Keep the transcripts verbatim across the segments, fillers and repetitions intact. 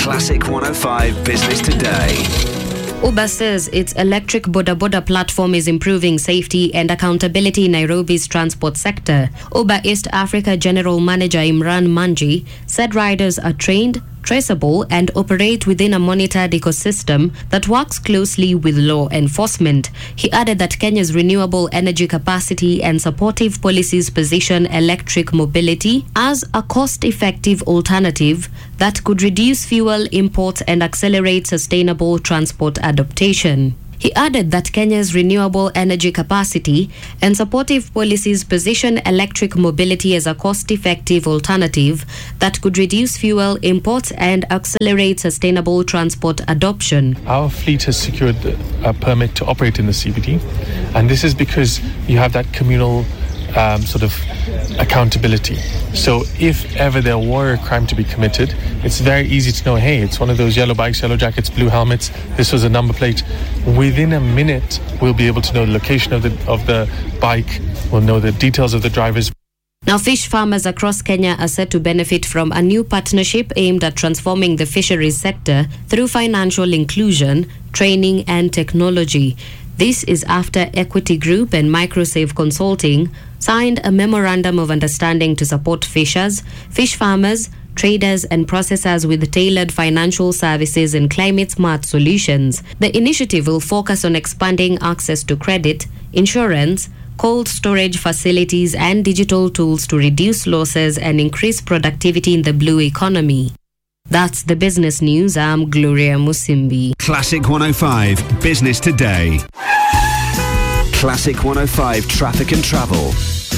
Classic one oh five Business Today. Uber says its electric Boda Boda platform is improving safety and accountability in Nairobi's transport sector. Uber East Africa General Manager Imran Manji said riders are trained, traceable, and operate within a monitored ecosystem that works closely with law enforcement. He added that Kenya's renewable energy capacity and supportive policies position electric mobility as a cost-effective alternative that could reduce fuel imports and accelerate sustainable transport adaptation. He added that Kenya's renewable energy capacity and supportive policies position electric mobility as a cost-effective alternative that could reduce fuel imports and accelerate sustainable transport adoption. Our fleet has secured a permit to operate in the C B D, and this is because you have that communal um, sort of accountability. So if ever there were a crime to be committed, it's very easy to know, hey, it's one of those yellow bikes, yellow jackets, blue helmets, this was a number plate. Within a minute, we'll be able to know the location of the of the bike, we'll know the details of the drivers. Now, fish farmers across Kenya are set to benefit from a new partnership aimed at transforming the fisheries sector through financial inclusion, training, and technology. This is after Equity Group and Microsave Consulting signed a memorandum of understanding to support fishers, fish farmers, traders, and processors with tailored financial services and climate-smart solutions. The initiative will focus on expanding access to credit, insurance, cold storage facilities, and digital tools to reduce losses and increase productivity in the blue economy. That's the business news. I'm Gloria Musimbi. Classic one oh five Business Today. Classic one oh five Traffic and Travel.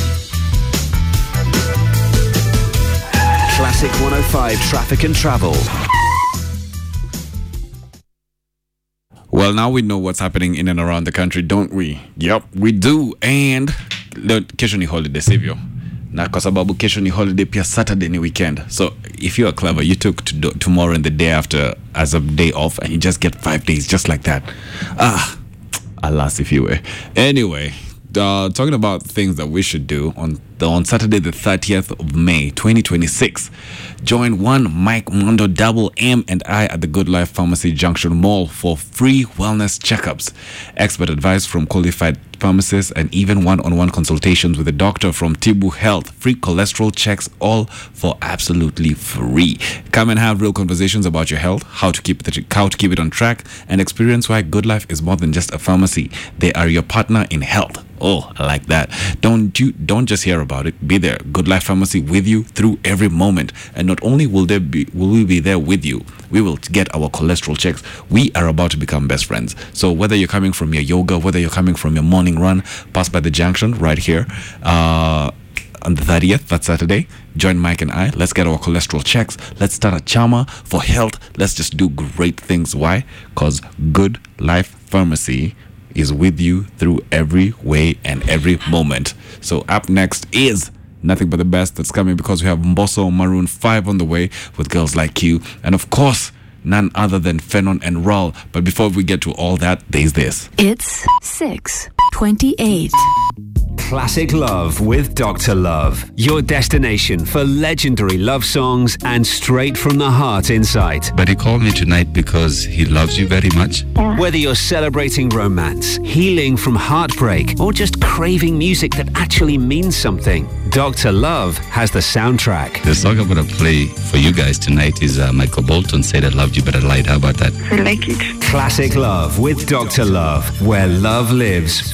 Classic one oh five Traffic and Travel. Well, now we know what's happening in and around the country, don't we? Yep, we do. And kesho ni holiday, sivyo? Na kwa sababu kesho ni holiday, pia Saturday ni weekend. So if you are clever, you took to do, tomorrow and the day after as a day off, and you just get five days just like that. Ah, alas if you were. Anyway, uh, talking about things that we should do on the, on Saturday the thirtieth of May twenty twenty-six, join one Mike Mondo Double M and I at the Good Life Pharmacy Junction Mall for free wellness checkups, expert advice from qualified pharmacists, and even one-on-one consultations with a doctor from Tibu Health. Free cholesterol checks, all for absolutely free. Come and have real conversations about your health, how to keep it, how to keep it on track, and experience why Good Life is more than just a pharmacy. They are your partner in health. Oh, I like that. Don't you don't just hear about it. Be there. Good Life Pharmacy with you through every moment. And not only will there be will we be there with you, we will get our cholesterol checks. We are about to become best friends. So whether you're coming from your yoga, whether you're coming from your morning run, pass by the junction right here. Uh on the thirtieth, that's Saturday. Join Mike and I. Let's get our cholesterol checks. Let's start a chama for health. Let's just do great things. Why? Because Good Life Pharmacy is with you through every way and every moment. So up next is nothing but the best that's coming, because we have Mbosso Maroon five on the way with Girls Like You, and of course none other than Fenon and Raul. But before we get to all that, there's this. It's six twenty-eight. Classic Love with Doctor Love. Your destination for legendary love songs and straight from the heart insight. But he called me tonight because he loves you very much. Whether you're celebrating romance, healing from heartbreak, or just craving music that actually means something, Doctor Love has the soundtrack. The song I'm going to play for you guys tonight is uh, Michael Bolton, Said I Loved You But I Lied. How about that? I like it. Classic Love with Doctor Love, where love lives.